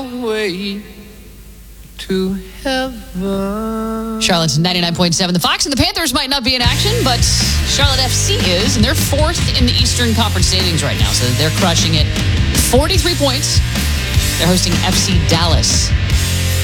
our way to heaven. Charlotte's 99.7. The Fox and the Panthers might not be in action, but Charlotte FC is, and they're fourth in the Eastern Conference standings right now, so they're crushing it. 43 points. They're hosting FC Dallas